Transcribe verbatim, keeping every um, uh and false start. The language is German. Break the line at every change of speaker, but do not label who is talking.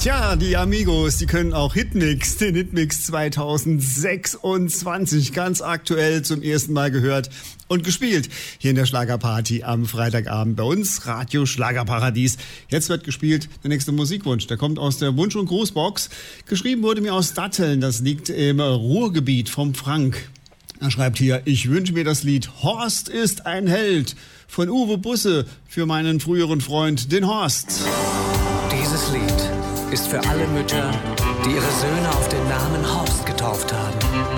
Tja, die Amigos, die können auch Hitmix, den Hitmix zwanzig sechsundzwanzig, ganz aktuell zum ersten Mal gehört und gespielt hier in der Schlagerparty am Freitagabend bei uns, Radio Schlagerparadies. Jetzt wird gespielt der nächste Musikwunsch, der kommt aus der Wunsch- und Grußbox. Geschrieben wurde mir aus Datteln, das liegt im Ruhrgebiet vom Frank. Er schreibt hier, ich wünsche mir das Lied Horst ist ein Held von Uwe Busse für meinen früheren Freund, den Horst.
Dieses Lied ist für alle Mütter, die ihre Söhne auf den Namen Horst getauft haben.